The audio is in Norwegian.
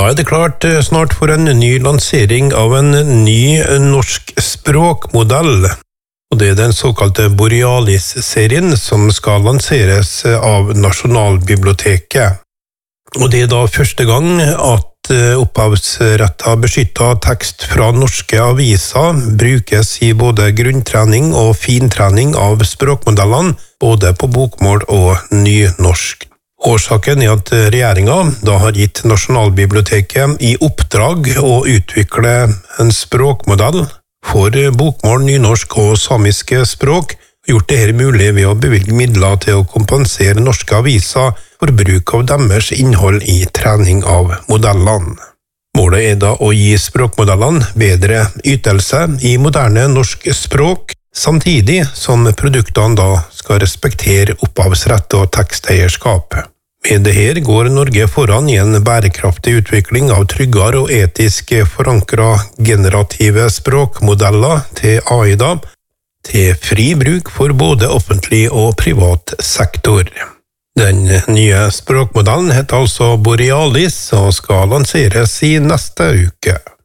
Da det klart snart for en ny lansering av en ny norsk språkmodell, og det den såkalte Borealis-serien som skal lanseres av Nasjonalbiblioteket. Og det da første gang at opphavsretta beskyttet tekst fra norske aviser brukes i både grunntrening og fintrening av språkmodellene, både på bokmål og nynorsk. Årsaken at regjeringen da har gitt Nasjonalbiblioteket i oppdrag å utvikle en språkmodell for bokmål, nynorsk og samiske språk, og gjort dette mulig ved å bevilge midler til å kompensere norske aviser for bruk av deres innhold i trening av modellene. Målet da å gi språkmodellene bedre ytelse i moderne norsk språk, samtidig som produktene da skal respektere opphavsrett og teksteierskap. Med dette går Norge foran i en bærekraftig utvikling av tryggere og etisk forankret generative språkmodeller til AIDA, til fri bruk for både offentlig og privat sektor. Den nye språkmodellen heter altså Borealis og skal lanseres i neste uke.